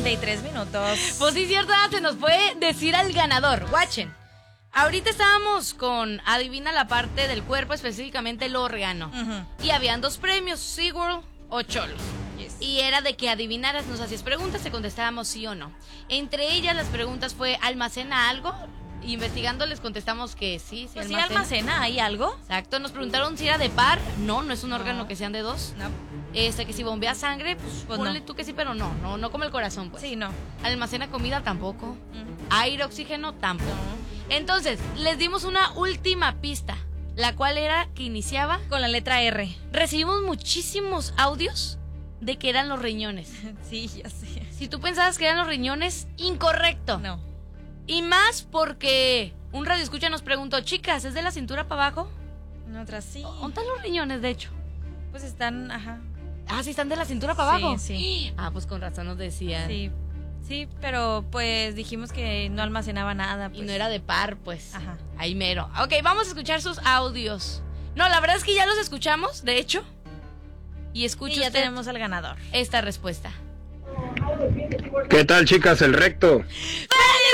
33 minutos. Pues sí, cierto, se nos puede decir al ganador. Watchen. Ahorita estábamos con adivina la parte del cuerpo, específicamente el órgano. Y habían 2 premios, SeaWorld o Cholo. Yes. Y era de que adivinaras, nos hacías preguntas, te contestábamos sí o no. Entre ellas las preguntas fue, ¿almacena algo? Investigando les contestamos que sí, Pues sí almacena, ¿hay algo? Exacto, nos preguntaron si era de par. No es un órgano que sean de 2. No. Que si bombea sangre, pues ponle no. tú que sí, pero no como el corazón, pues. Sí, no. Almacena comida tampoco. Aire, oxígeno tampoco. Entonces, les dimos una última pista, la cual era que iniciaba Con la letra R. Recibimos muchísimos audios de que eran los riñones. Sí, ya sé. Si tú pensabas que eran los riñones, incorrecto. No. Y más porque un radioescucha nos preguntó, chicas, ¿es de la cintura para abajo? Otras sí. ¿Dónde están los riñones, de hecho? Pues están, ajá. Ah, sí, están de la cintura para abajo. Sí. Ah, pues con razón nos decían. Sí, pero pues dijimos que no almacenaba nada. Pues. Y no era de par, pues. Ajá. Ahí mero. Ok, vamos a escuchar sus audios. No, la verdad es que ya los escuchamos, de hecho. Y escucha Y ya usted tenemos al ganador. esta respuesta. ¿Qué tal, chicas? El recto. ¡Felicidades!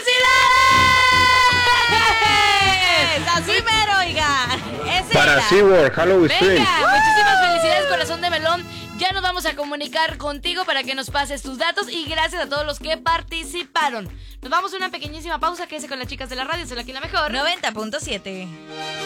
¡Así mero, oiga! ¡Ese Para era! SeaWorld, Halloween Venga, Stream. muchísimas felicidades, corazón de melón. Ya nos vamos a comunicar contigo para que nos pases tus datos y gracias a todos los que participaron. Nos vamos a una pequeñísima pausa. Quédese con las chicas de la radio, soy aquí la mejor. 90.7.